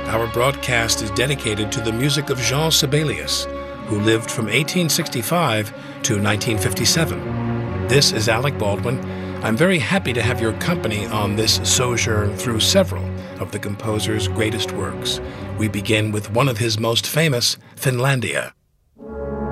our broadcast is dedicated to the music of Jean Sibelius, who lived from 1865 to 1957. This is Alec Baldwin. I'm very happy to have your company on this sojourn through several of the composer's greatest works. We begin with one of his most famous, Finlandia.